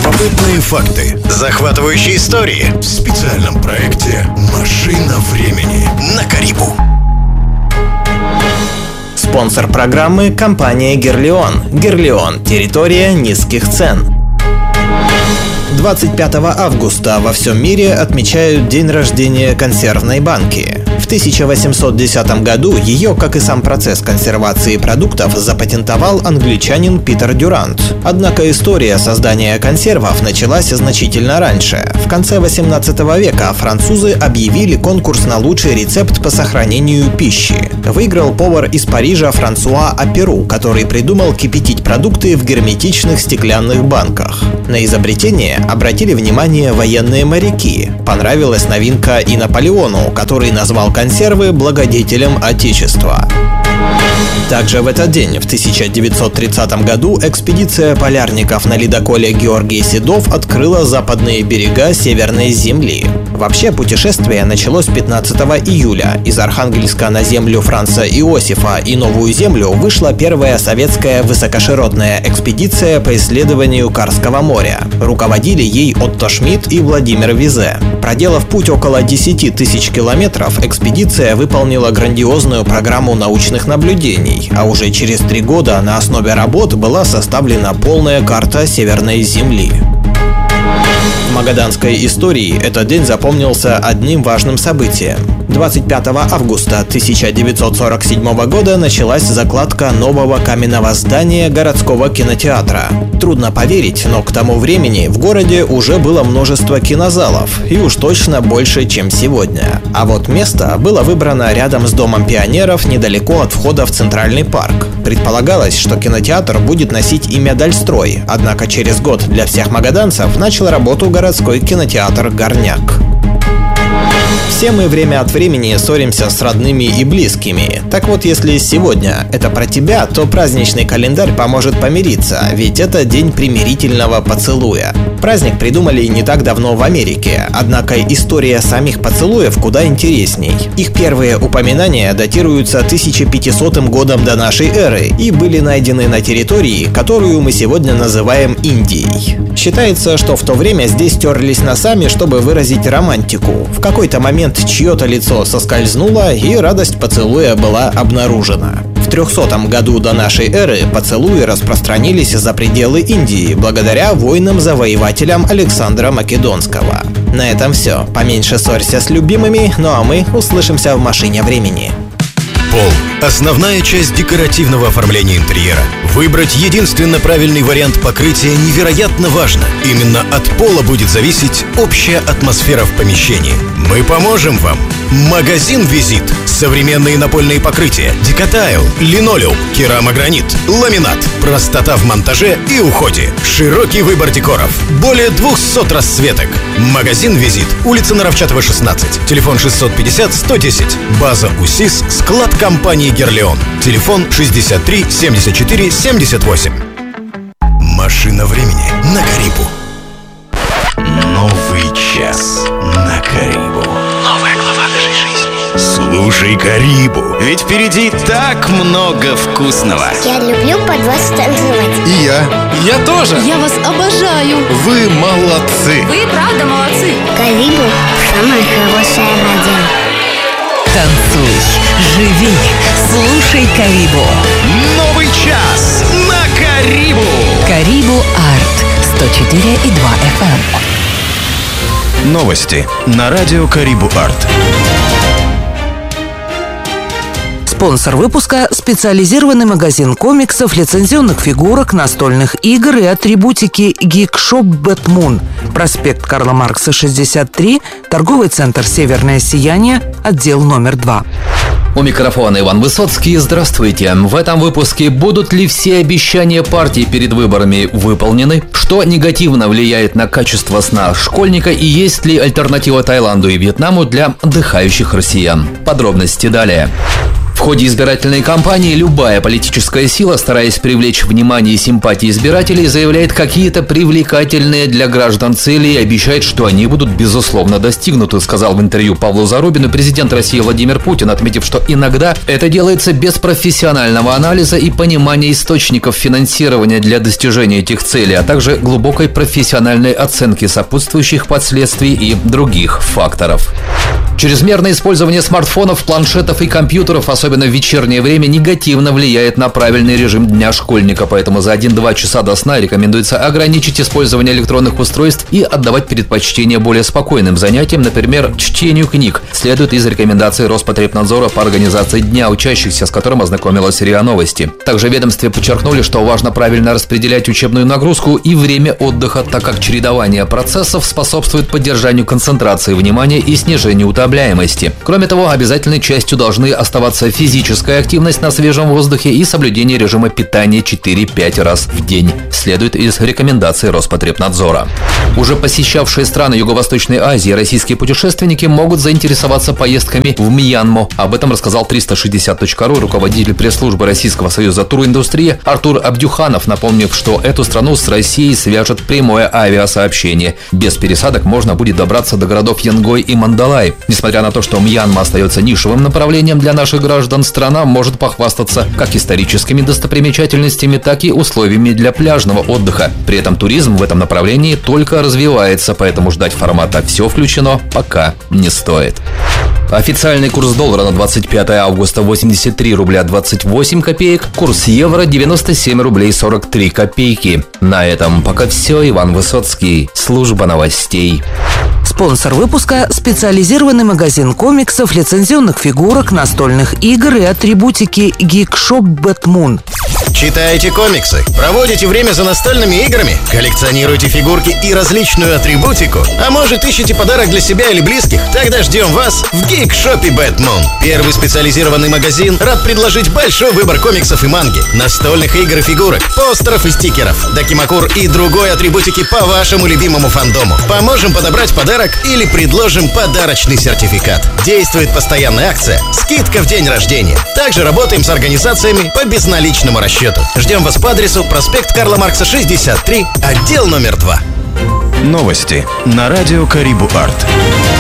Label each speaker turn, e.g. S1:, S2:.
S1: Любопытные факты, захватывающие истории в специальном проекте «Машина времени» на Карибу.
S2: Спонсор программы – компания «Герлион». «Герлион» – территория низких цен. 25 августа во всем мире отмечают день рождения консервной банки. В 1810 году ее, как и сам процесс консервации продуктов, запатентовал англичанин Питер Дюрант. Однако история создания консервов началась значительно раньше. В конце 18 века французы объявили конкурс на лучший рецепт по сохранению пищи. Выиграл повар из Парижа Франсуа Аперу, который придумал кипятить продукты в герметичных стеклянных банках. На изобретение обратили внимание военные моряки. Понравилась новинка и Наполеону, который назвал консервы благодетелем Отечества. Также в этот день, в 1930 году, экспедиция полярников на ледоколе Георгий Седов открыла западные берега Северной Земли. Вообще, путешествие началось 15 июля. Из Архангельска на землю Франца Иосифа и Новую Землю вышла первая советская высокоширотная экспедиция по исследованию Карского моря. Руководили ей Отто Шмидт и Владимир Визе. Проделав путь около 10 тысяч километров, экспедиция выполнила грандиозную программу научных наблюдений, а уже через 3 года на основе работ была составлена полная карта Северной Земли. В магаданской истории этот день запомнился одним важным событием. 25 августа 1947 года началась закладка нового каменного здания городского кинотеатра. Трудно поверить, но к тому времени в городе уже было множество кинозалов, и уж точно больше, чем сегодня. А вот место было выбрано рядом с Домом пионеров, недалеко от входа в Центральный парк. Предполагалось, что кинотеатр будет носить имя Дальстрой, однако через год для всех магаданцев начал работу городской кинотеатр «Горняк». Все мы время от времени ссоримся с родными и близкими. Так вот, если сегодня это про тебя, то праздничный календарь поможет помириться, ведь это день примирительного поцелуя. Праздник придумали не так давно в Америке, однако история самих поцелуев куда интересней. Их первые упоминания датируются 1500 годом до нашей эры и были найдены на территории, которую мы сегодня называем Индией. Считается, что в то время здесь терлись носами, чтобы выразить романтику. В какой-то момент чье-то лицо соскользнуло, и радость поцелуя была обнаружена. В 300 году до нашей эры поцелуи распространились за пределы Индии благодаря войнам-завоевателям Александра Македонского. На этом все. Поменьше ссорься с любимыми, ну а мы услышимся в машине времени.
S1: Пол – основная часть декоративного оформления интерьера. Выбрать единственно правильный вариант покрытия невероятно важно. Именно от пола будет зависеть общая атмосфера в помещении. Мы поможем вам. Магазин «Визит». Современные напольные покрытия, декотайл, линолеум, керамогранит, ламинат. Простота в монтаже и уходе. Широкий выбор декоров. Более 200 расцветок. Магазин «Визит». Улица Наровчатова, 16. Телефон 650 110. База УСИС. Склад компании «Герлион». Телефон 63 74 78. Машина времени на Карибу. Новый час на Карибу. Новая глава нашей жизни. Слушай Карибу, ведь впереди так много вкусного.
S3: Я люблю под вас танцевать.
S4: И я тоже.
S5: Я вас обожаю.
S4: Вы молодцы.
S5: Вы правда молодцы.
S3: Карибу – самая хорошая радио.
S6: Танцуй, живи, слушай Карибу.
S1: Новый час на Карибу.
S6: Карибу Арт 104,2 FM.
S1: Новости на радио Карибу Арт.
S6: Спонсор выпуска – специализированный магазин комиксов, лицензионных фигурок, настольных игр и атрибутики Geekshop Batmoon. Проспект Карла Маркса, 63, торговый центр «Северное сияние», отдел номер 2.
S7: У микрофона Иван Высоцкий. Здравствуйте. В этом выпуске: будут ли все обещания партии перед выборами выполнены? Что негативно влияет на качество сна школьника? И есть ли альтернатива Таиланду и Вьетнаму для отдыхающих россиян? Подробности далее. В ходе избирательной кампании любая политическая сила, стараясь привлечь внимание и симпатии избирателей, заявляет какие-то привлекательные для граждан цели и обещает, что они будут безусловно достигнуты, сказал в интервью Павлу Зарубину президент России Владимир Путин, отметив, что иногда это делается без профессионального анализа и понимания источников финансирования для достижения этих целей, а также глубокой профессиональной оценки сопутствующих последствий и других факторов. Чрезмерное использование смартфонов, планшетов и компьютеров, особенно в вечернее время, негативно влияет на правильный режим дня школьника, поэтому за 1-2 часа до сна рекомендуется ограничить использование электронных устройств и отдавать предпочтение более спокойным занятиям, например, чтению книг, следует из рекомендаций Роспотребнадзора по организации Дня учащихся, с которым ознакомилась РИА Новости. Также в ведомстве подчеркнули, что важно правильно распределять учебную нагрузку и время отдыха, так как чередование процессов способствует поддержанию концентрации внимания и снижению утомления. Кроме того, обязательной частью должны оставаться физическая активность на свежем воздухе и соблюдение режима питания 4-5 раз в день, следует из рекомендаций Роспотребнадзора. Уже посещавшие страны Юго-Восточной Азии российские путешественники могут заинтересоваться поездками в Мьянму. Об этом рассказал 360.ru руководитель пресс-службы Российского союза туриндустрии Артур Абдюханов, напомнив, что эту страну с Россией свяжет прямое авиасообщение. Без пересадок можно будет добраться до городов Янгой и Мандалай. Несмотря на то, что Мьянма остается нишевым направлением для наших граждан, страна может похвастаться как историческими достопримечательностями, так и условиями для пляжного отдыха. При этом туризм в этом направлении только развивается, поэтому ждать формата «все включено» пока не стоит. Официальный курс доллара на 25 августа 83 рубля 28 копеек, курс евро 97 рублей 43 копейки. На этом пока все. Иван Высоцкий, служба новостей.
S6: Спонсор выпуска – специализированный магазин комиксов, лицензионных фигурок, настольных игр и атрибутики Geekshop Batmoon.
S1: Читаете комиксы? Проводите время за настольными играми? Коллекционируете фигурки и различную атрибутику? А может, ищете подарок для себя или близких? Тогда ждем вас в Geekshop Batmoon. Первый специализированный магазин рад предложить большой выбор комиксов и манги, настольных игр и фигурок, постеров и стикеров, дакимакур и другой атрибутики по вашему любимому фандому. Поможем подобрать подарок или предложим подарочный сертификат. Действует постоянная акция «Скидка в день рождения». Также работаем с организациями по безналичному расчету. Ждем вас по адресу проспект Карла Маркса, 63, отдел номер 2.
S8: Новости на радио Карибу Арт.